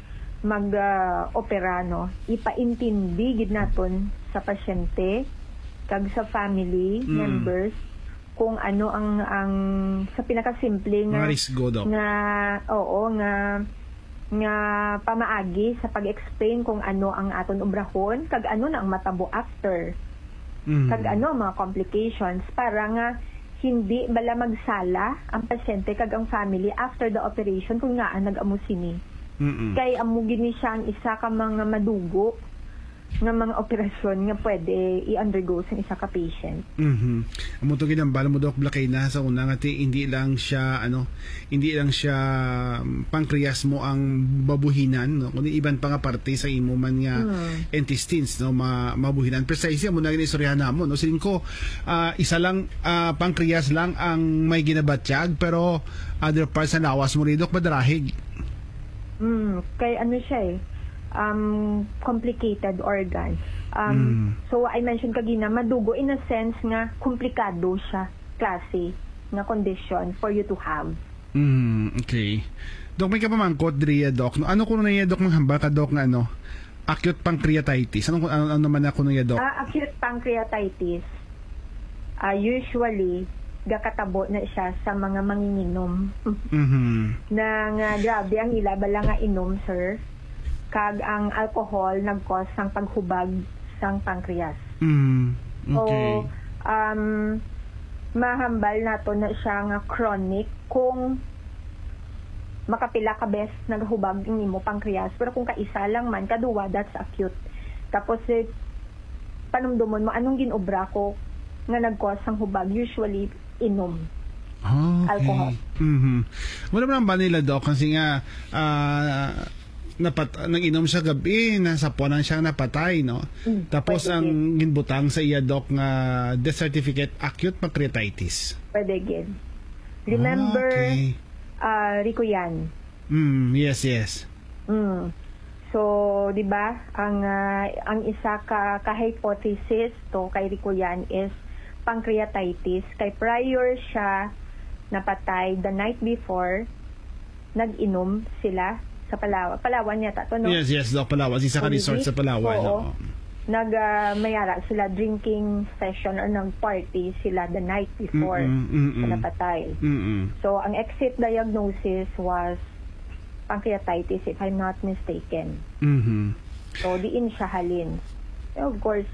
opera, no, ipaintindi gid naton sa pasyente kag sa family members kung ano ang sa pinakasimple nga risgo, Doc. nga pamaagi sa pag-explain kung ano ang aton obrahon kag ano na ang matabo after. Kag ano ang mga complications para nga hindi bala magsala ang pasyente kag ang family after the operation kung nga nag-amo sini. Kay amo gini siya ang isa ka mga madugo nga mga operasyon nga pwede i-undergo sa isa ka patient. Amo to ginambal mo Doc Blakay na sa una nga hindi lang siya pancreas mo ang babuhinan, no, kundi iban pa nga parte sa imo man nga intestines, no, mabuhinan. Precisely mo na ginistoryahan namo, no, sin ko isa lang pancreas lang ang may ginabatyag pero other parts na lawas mo rin Doc madarahig. Kay ano siya complicated organ. So I mentioned kagina madugo in a sense nga komplikado siya klase nga condition for you to have. Okay. Doc, may kapamangkot diriya Doc. Ano kuno na iya Doc manghambal ka Doc nga acute pancreatitis. Ano man ako niya Doc? Acute pancreatitis. Usually gakatabo na siya sa mga manginginom. Na nga grabe ang ilabala nga inom, sir. Kag ang alcohol nag-cause sang paghubag sang pancreas. Okay. So, mahambal nato na siya nga chronic kung makapila ka bes naghubag ang imo pancreas. Pero kung kaisa lang man, kaduwa, that's acute. Tapos, panumdumon mo, anong ginobra ko nga nag-cause sang hubag? Usually, inom. Okay. Alcohol. Wala naman ba nila Doc kasi nga nag-inom siya gabi, nasa puwanan siya napatay, no? Tapos ang ginbutang sa iya Doc nga death certificate acute pancreatitis. Pwede gid. Remember, Rico yan. Yes. So, di ba, ang isa ka hypothesis to kay Rico yan is pancreatitis. Kay prior siya napatay the night before, nag-inom sila sa Palawan yata to, no? Yes, Doc, Palawan. Isa ka resort sa Palawan. Oo. Mayara sila drinking session or nag-party sila the night before sa napatay. So, ang exit diagnosis was pancreatitis, if I'm not mistaken. So, diin siya halin. Of course,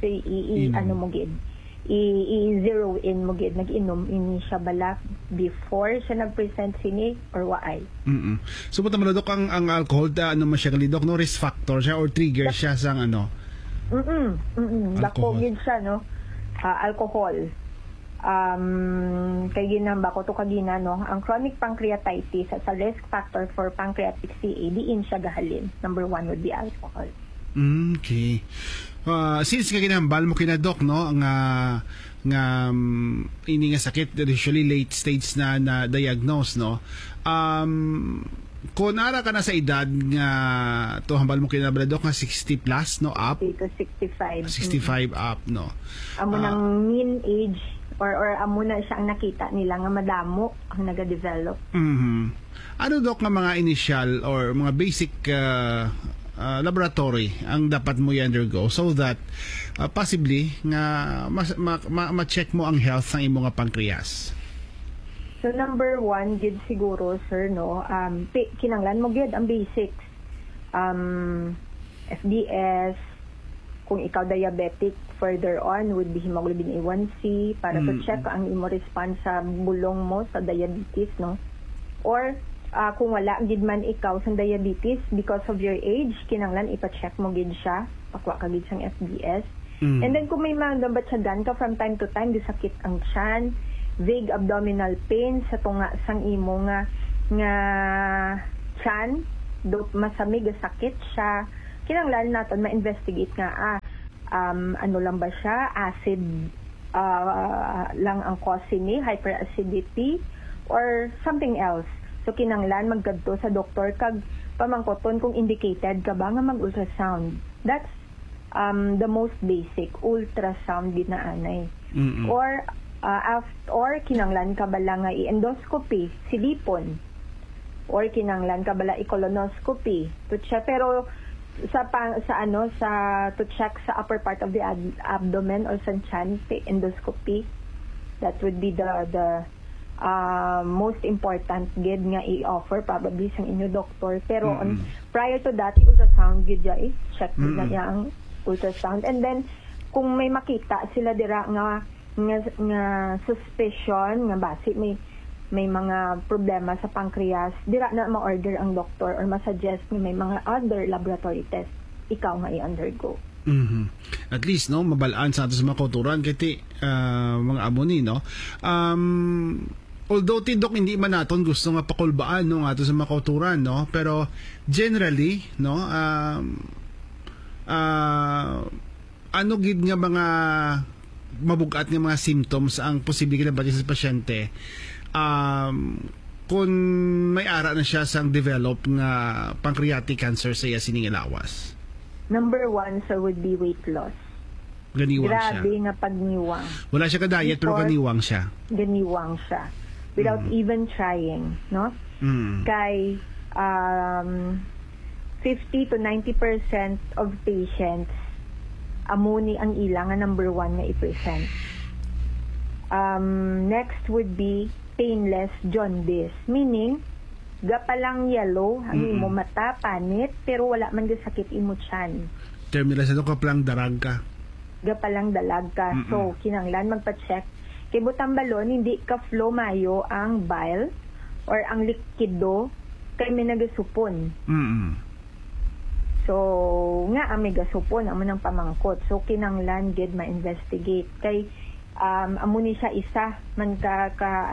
i-zero in mo gid nag-inom ini siya bala before siya nag-present sini or waay. So buta mo Doc ang alcohol ano man siya kali Doc, no, risk factor siya or trigger siya sang ano? Bako gid siya, no, alcohol. Kay ginamba ko to kagina, no, ang chronic pancreatitis as a risk factor for pancreatic CA, diin siya gahalin. Number 1 would be alcohol. Okay. Since nga ginambal mo kina Doc, no, nga ini nga sakit usually late stage na diagnose, no, kung nara ka na sa edad nga to hambal mo kina Doc nga 60 plus, no, up to 65 up, no, amo nang mean age or amo na siya ang nakita nila nga madamo ang naga-develop. Ano Doc nga mga initial or mga basic laboratory ang dapat mo i-undergo so that possibly nga ma-check mo ang health ng imo nga pancreas? So number 1 gid siguro, sir, no, kinanglan mo gid ang basics, FDS, kung ikaw diabetic, further on would be hemoglobin A1C para to check ang imo response sa bulong mo sa diabetes, no, or kung wala gid man ikaw sa diabetes because of your age, kinanglan ipa-check mo gid siya, pakwa ka gid sang FDS. And then kung may mga batsagan ka from time to time, disakit ang tiyan, vague abdominal pain sa tunga sang imo nga tiyan, masamig sakit siya, kinanglan naton ma-investigate nga ano lang ba siya, acid lang ang cause ni hyperacidity or something else. So kinanglan magkadto sa doktor kag pamangkoton kung indicated ka ba nga mag-ultrasound. That's the most basic, ultrasound gid na anay. Or or kinanglan ka bala nga i-endoscopy, silipon. Or kinanglan ka bala i-colonoscopy to check, pero sa to check sa upper part of the abdomen or sa tiyan, endoscopy, that would be the most important gid nga i-offer probably sa inyo doktor. Pero prior to that, ultrasound gid ya check na niya ang ultrasound. And then kung may makita sila dira nga suspicion nga basi may mga problema sa pancreas, dira na ma-order ang doktor or ma-suggest nga may mga other laboratory test ikaw nga i-undergo. At least no mabalaan sa ato sa mga kauturan kay mga amoni no. Although tidok hindi man naton gusto nga pakulbaan no ato sa mga kauturan no, pero generally no ano gid nga mga mabugat nga mga symptoms ang posible kinabati sa pasyente kung may ara na siya sang develop nga pancreatic cancer sa iya sining lawas. Number 1 sir would be weight loss. Ganiwang Grabe siya. nga pagniwang. Wala siya ka-diet pero ganiwang siya. Ganiwang siya. Without even trying, no? Kay 50 to 90% of patients amoni ang ilang nga number 1 nga i-present. Next would be painless jaundice, meaning gapalang yellow ang imo mata, panit, pero wala man sakit imo tiyan. Termila sa ito kaplang darag ka. Gapalang dalag ka. So kinanglan magpa-check kay butang balon hindi ka flow mayo ang bile or ang likido kay may nagasupon. So nga ang may gasupon amo nang pamangkot. So kinanglan gid ma-investigate kay amo ni siya isa man ka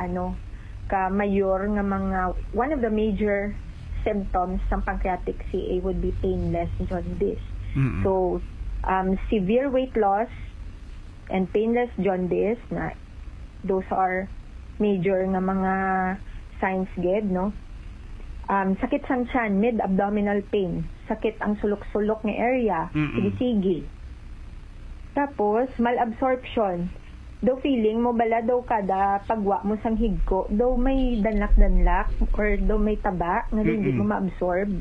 mayor nga mga one of the major symptoms ng pancreatic CA would be painless jaundice. So severe weight loss and painless jaundice na those are major nga mga signs gid no. Sakit sang tiyan, mid-abdominal pain, sakit ang sulok-sulok nga area, sige-sige. Tapos malabsorption, daw feeling mo bala daw kada pagwa mo sang higko, daw may danlak-danlak or daw may taba nga hindi mo ma-absorb.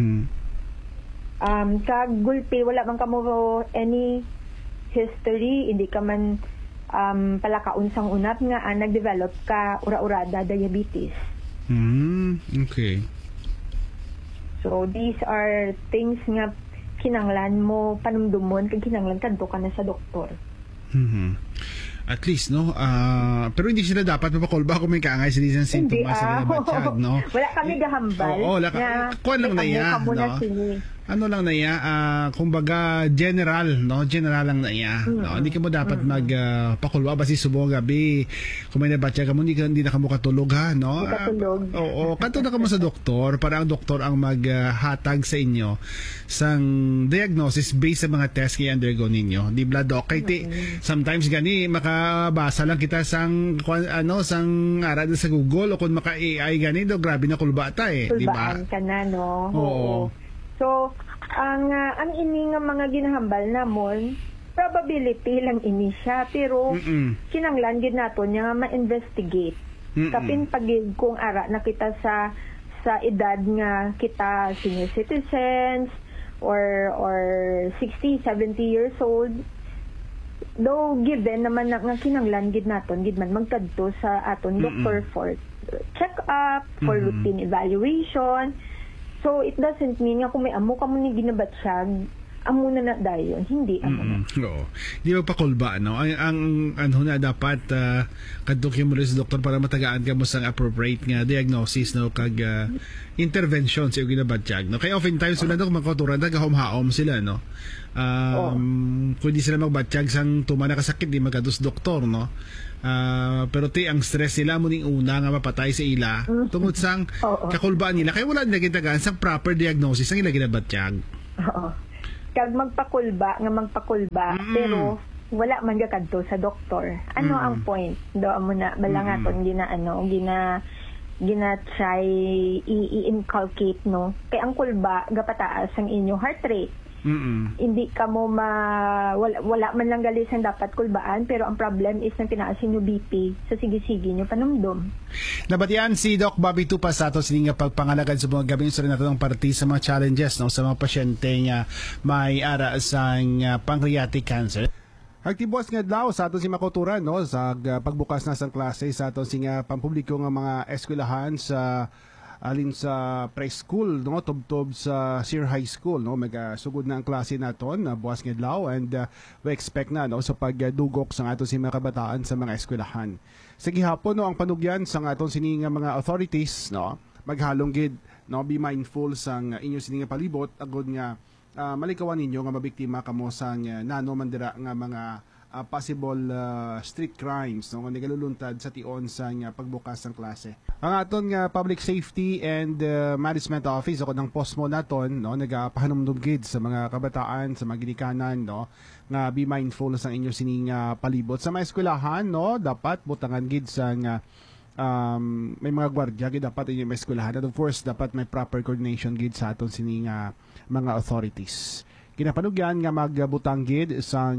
Kagulpi, wala man ka mo any history, hindi ka man palakaon sang unat nga nag-develop ka ura-urada diabetes. Okay. So these are things nga kinanglan mo panumdumon kag kinanglan kadto ka na sa doktor. At least no pero hindi sila dapat mapakolba kung may kaangay sila sa sintomas sa batsyag no. Wala kami gahambal. Wala kuan lang na iya no. Ano lang na iya kumbaga general no, general lang na iya no. Hindi ka mo dapat pakulwa basi subo gabi kung may nabatsyag ka mo hindi na ka mo katulog ha no. Oo, kanto na ka mo sa doktor para ang doktor ang maghatag sa inyo sang diagnosis based sa mga test kay undergo ninyo. Di blood okay sometimes gani makabasa lang kita sang sang ara sa Google o kung maka-AI gani do grabe na kulbata di ba? Ka na no. Oo. So ang ini nga mga ginahambal namon probability lang ini siya pero kinanglan gid naton nga ma-investigate. Kapin pagid kung ara na kita sa edad nga kita senior citizens or 60, 70 years old. Though given naman nga kinanglan gid naton gid man magkadto sa aton doctor for check up, for routine evaluation. So it doesn't mean nga kung may amo ka mo ni ginabatsyag amo na dayon, hindi amo na. Oo. Di ba pakulba no? Ang ano na dapat kadto mo sa doktor para matagaan ka mo sa appropriate nga diagnosis no kag intervention sa ginabatsyag no. Kaya oftentimes sila no magkuturan gahom-haom sila no. Kung di sila magbatsyag sang tuma na kasakit di magados doktor no. Pero ang stress nila mo ning una nga mapatay sa ila tungod sang kakulbaan nila kaya wala nila gitagaan sang proper diagnosis ang ila ginabatsyag. Oo. Kag magpakulba pero wala man kadto sa doktor. Ano ang point? Do mo na balangaton gina gina-try i-inculcate, no? Kaya ang kulba, gapataas ang inyong heart rate. Hindi ka mo wala man lang galis ang dapat kulbaan, pero ang problem is nang tinaas yung BP sa sige-sige nyo panumdum. Nabatian si Doc Bobby Tupas sa ato sining pagpangalagad sa mga gabi sa rin natin ng party sa mga challenges, no, sa mga pasyente nga may ara sa pancreatic cancer. Aktibos nga daw sa ato si makuturan, no, sa pagbukas na sa klase sa ato sing pampubliko nga mga eskwelahan sa alin sa preschool, no, tubtob sa Sear High School, no, sugod na ang klase naton na buwas nga adlaw, and we expect na, no, sa pagdugok sa ato si mga kabataan sa mga eskwelahan. Sa gihapon, no, ang panugyan sa aton sining mga authorities, no, maghalong gid, no, be mindful sang inyo sining palibot agud nga malikawan ninyo nga mabiktima kamo sang nanomandira nga mga possible street crimes, no, nga nagaluluntad sa tion sa pagbukas ng klase. Ang aton nga Public Safety and Management Office ako ng POSMO naton, no, nagapahanumdum gid sa mga kabataan sa mga ginikanan, no, nga be mindful sa inyo sining palibot sa mga eskwelahan, no, dapat butangan gid sa may mga gwardiya gid dapat inyo may eskwelahan, and of course dapat may proper coordination gid sa aton sining mga authorities. Kinapanugyan nga magbutang gid sa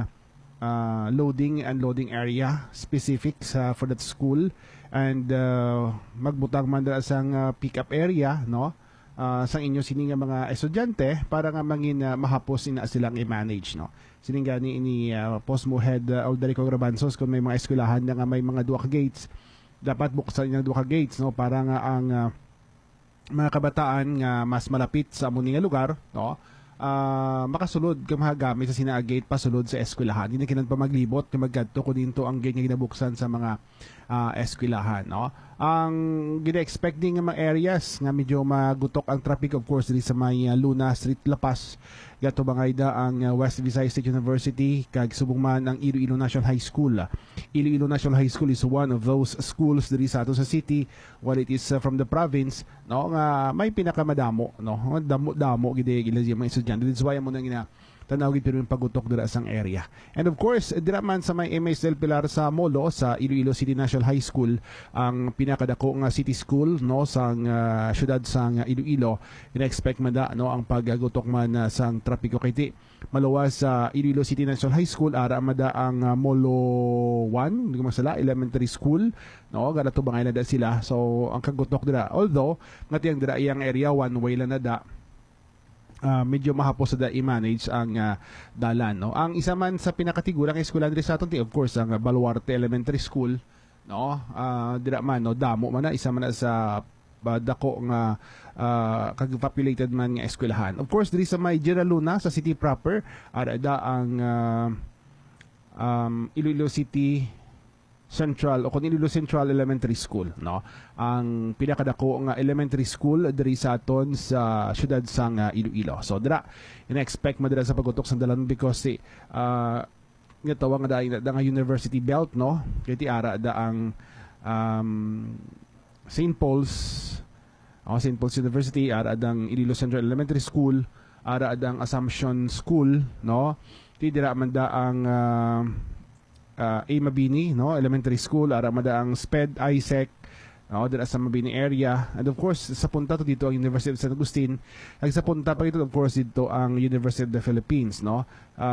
loading and unloading area specific for that school, and magbutang man sa pick-up area, no, sa inyo sining mga estudyante para nga mangin mahapos ina silang i-manage, no. Sining gani ini POSMO head Alderico Grabanzos, kung may mga eskwelahan na nga may mga dual gates, dapat buksan yung dual gates, no, para nga ang mga kabataan nga mas malapit sa amuning lugar, no, makasulod kung mahagamit sa sina-gate pasulod sa eskwelahan. Hindi kinan pa maglibot kung maggadto kung dinto ang gate nga ginabuksan sa mga eskwelahan, no. Ang gina-expect din nga mga areas nga medyo magutok ang traffic, of course, dito sa may Luna Street, Lapas, gato bangayda ang West Visayas State University, kag subong man ang Iloilo National High School. Iloilo National High School is one of those schools diri sa ato sa city, while it is from the province, no, nga may pinakamadamo, no, damo gid yung mga estudyante. That's why mo nang tanawid pero yung pagutok dira sang area. And of course, dira man sa may MSL Pilar sa Molo sa Iloilo City National High School, ang pinakadako nga city school, no, sang syudad sang Iloilo. Ina-expect man da, no, ang paggutok man sang trapiko kay maluwas sa Iloilo City National High School, ara mada ang Molo 1, hindi ko masala, elementary school, no, ganato bangay na da sila. So ang kagutok dira, although ngati ang dira iyang area one way lang na da, medyo mahapos sa i-manage ang dalan, no. Ang isa man sa pinakatigurang eskwelahan diri sa aton, of course, ang Baluarte Elementary School, no, dira man, no, damo man na isa man na sa dako nga kag-populated man nga eskwelahan. Of course, diri sa may General Luna sa city proper, ada ang Iloilo City Central o kung Iloilo Central Elementary School, no, ang pinakadako nga elementary school diri sa aton sa syudad sang Iloilo. So dira ina-expect madira sa pagutok sa dalan because nga tawag nga da nga University Belt, no, kay ti ara da ang St. Paul's University, ara adang Iloilo Central Elementary School, ara adang Assumption School, no, ti dira man da ang A. Mabini, no, Elementary School, ara mada ang SPED ISEC, no, dira sa Mabini area, and of course sa punta to dito ang University of San Agustin, ag sa punta pa dito of course dito ang University of the Philippines, no.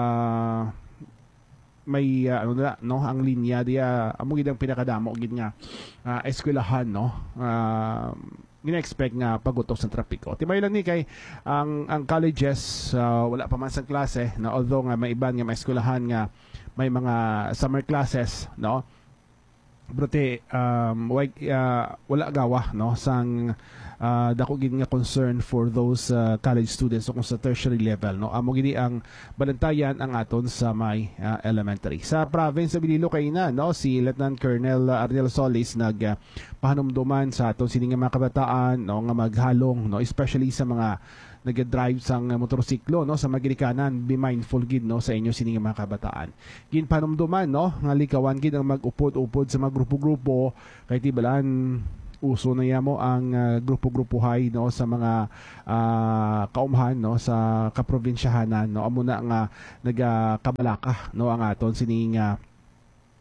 May ano na, no, ang linya diya amo gid ang pinakadamo gid nga eskwelahan, no, gina-expect nga pagutok sa trapiko. Tibay lang ni kay ang colleges wala pa man sa klase, na although nga may iban nga may eskwelahan nga may mga summer classes, no, brote wala gawa, no, sang dako gid nga concern for those college students o kung sa tertiary level, no, amo gid ang balantayan ang aton sa may elementary. Sa province sa Iloilo kay na, no, si Lieutenant Colonel Arnel Solis pahanumduman sa aton sining mga kabataan, no, nga maghalong, no, especially sa mga nag-drive sang motorsiklo, no, sa magirikanan, be mindful gid, no, sa inyo sining mga kabataan. Gin panumduman, no, nga likawan gid ang mag-upod-upod sa mga grupo-grupo kay tibalan uso na yamo ang grupo-grupuhay, no, sa mga kaumhan, no, sa kaprobinsyahanan, no, amo na nga nagakabalaka, no, ang aton sining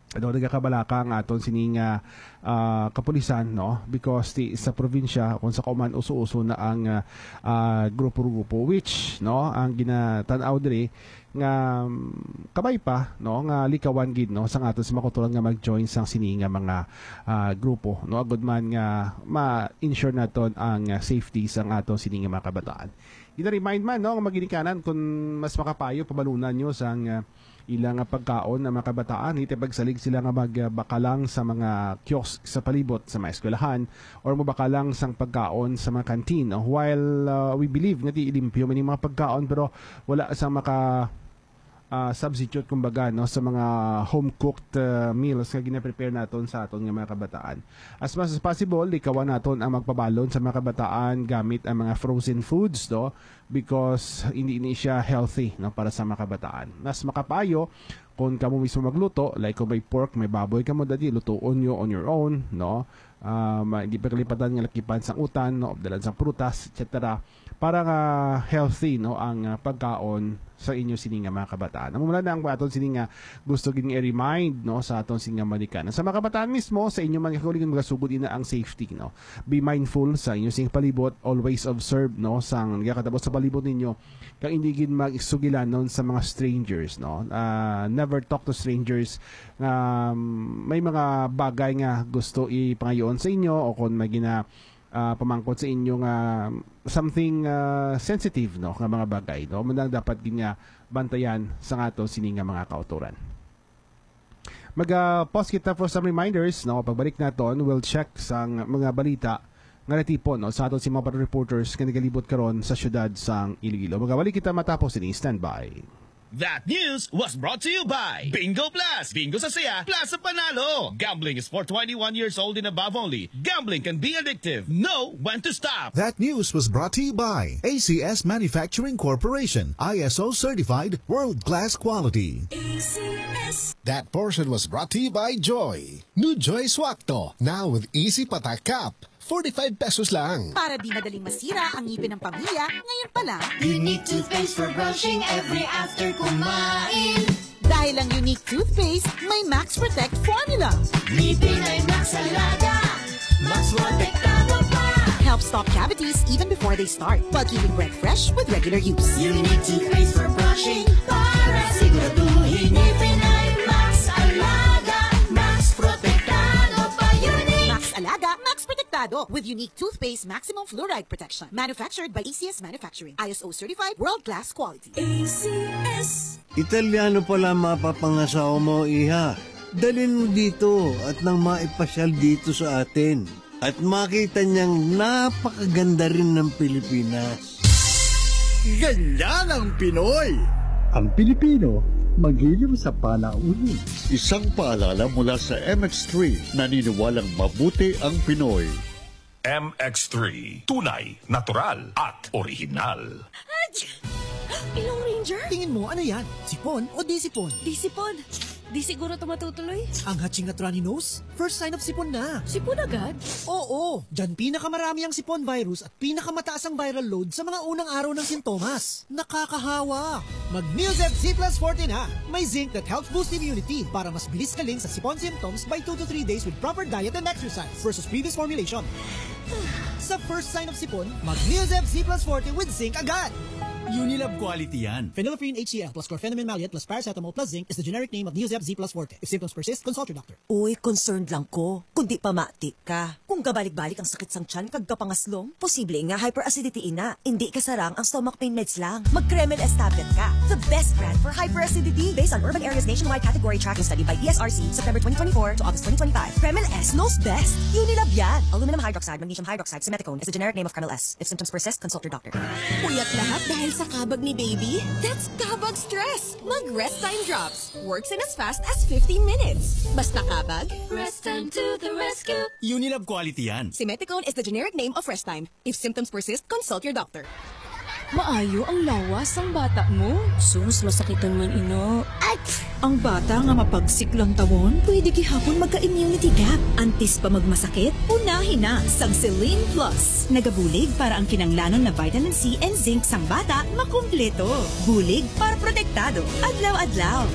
nagakabalaka ang aton sining kapulisan, no, because sa probinsya kung sa kauman uso-uso na ang grupo-grupo, which, no, ang ginatanaw diri nga kabay pa, no, nga likawan gid, no, sa aton sa makutulan nga mag-join sang sini nga mga grupo, no, agud man nga ma-ensure naton ang safety sang aton sini nga mga kabataan. Ina-remind man, no, nga maginikanan kung mas makapayo pabalunan nyo sang ilang pagkaon na mga kabataan, itipagsalig sila nga magbakalang sa mga kiosk sa palibot sa mga eskwelahan or mabakalang sang pagkaon sa mga kantin. While we believe nga ilimpyo man yung mga pagkaon, pero wala sa substitute kumbaga, no, sa mga home-cooked meals nga gina-prepare naton sa aton nga mga kabataan. As much as possible, ikawan naton ang magpabalon sa mga kabataan gamit ang mga frozen foods, no, because hindi siya healthy, no, para sa mga kabataan. Mas makapayo kung kamo mismo magluto, like kung may pork, may baboy kamo dati, lutuon nyo on your own, no. Hindi pa kalipatan nga lakipan sang utan, no, dalan sang prutas, etc. Para nga healthy, no, ang pagkaon sa inyo sining nga mga kabataan. Ang mula na ang aton sining nga gusto gini i-remind, no, sa aton sining nga manikanan. Sa mga kabataan mismo, sa inyo man kakuligan magasugod ina ang safety, no. Be mindful sa inyo sing palibot, always observe, no, sang gakatapos sa palibot ninyo kang hindi gid magsugilan non sa mga strangers, no. Never talk to strangers. May mga bagay nga gusto ipangayoon sa inyo o kung may pamangkot sa inyo nga something sensitive, no, nga mga bagay, no, manang dapat ginya bantayan sa ato sini nga mga kauturan. Pause kita for some reminders, no. Pagbalik naton, we'll check sang mga balita nga natipon, no, sa aton si mga reporters nga nagalibot karon sa syudad sang Iloilo. Magabalik kita matapos ini. Standby. That news was brought to you by Bingo Plus. Bingo sa saya, plus sa panalo. Gambling is for 21 years old and above only. Gambling can be addictive. Know when to stop. That news was brought to you by ACS Manufacturing Corporation, ISO certified, world-class quality. ACS. That portion was brought to you by Joy. New Joy Swakto, now with Easy Patak Cap. 45 pesos lang. Para di madaling masira ang ngipin ng pamilya, ngayon pa lang. Unique toothpaste for brushing every after kumain. Dahil ang unique toothpaste, may Max Protect formula. Ngipin ay Max Alaga. Max Protektado pa. Helps stop cavities even before they start, while keeping breath fresh with regular use. Unique toothpaste for brushing para siguraduhin ngipin ay Max Alaga. Max Protektado pa. Unique Max Alaga, Max Protektado with unique toothpaste maximum fluoride protection. Manufactured by ACS Manufacturing. ISO certified, world-class quality. ACS. Italiano pala mapapangasawa mo, iha. Dalhin mo dito at nang maipasyal dito sa atin. At makita niyang napakaganda rin ng Pilipinas. Ganyan ang Pinoy! Ang Pilipino, magiliw sa panauhin. Isang paalala mula sa MX3, naniniwalang mabuti ang Pinoy. MX3, tunay, natural at original. Ilong Ranger? Tingin mo, ano yan? Sipon o di sipon? Di sipon. Di siguro ito matutuloy. Ang hatching at runny nose? First sign of sipon na. Sipon agad? Oo. Diyan pinakamarami ang sipon virus at pinakamataas ang viral load sa mga unang araw ng sintomas. Nakakahawa. Mag-Neosep Z Plus Forte na. May zinc that helps boost immunity para mas bilis kaling sa sipon symptoms by 2 to 3 days with proper diet and exercise versus previous formulation. Sa first sign of sipon, mag-Neosep Z Plus Forte with zinc agad. Unilab quality yan. Phenylephrine HCl plus chlorpheniramine maleate plus paracetamol plus zinc is the generic name of Neosep Z Plus Forte. If symptoms persist, consult your doctor. Uy, concerned lang ko. Kundi pamati ka. Kung kabalik-balik ang sakit sang tiyan kag kapangaslong, posible nga hyperacidity ina. Hindi kasarang ang stomach pain meds lang. Mag-Kremel S tablet ka. The best brand for hyperacidity. Based on urban areas nationwide category tracking study by ESRC, September 2024 to August 2025. Kremel S knows best. Unilab yan. Aluminum hydroxide, magnesium hydroxide, simeticone is the generic name of Kremel S. If symptoms persist, consult your doctor. Puyat lahat dahil sa kabag ni baby? That's kabag stress. Mag-Rest Time Drops. Works in as fast as 15 minutes. Basta kabag, Rest Time to the rescue. Unilab quality yan. Simeticone is the generic name of Rest Time. If symptoms persist, consult your doctor. Maayo ang lawas ang bata mo. Sus, masakitan man ino. At ang bata nga mapagsiklang tawon, pwede gihapon magka-immunity gap. Antes pa magmasakit, unahin na sang Celine Plus. Nagabulig para ang kinanglanon na vitamin C and zinc sang bata makumpleto. Bulig para protektado. Adlaw-adlaw.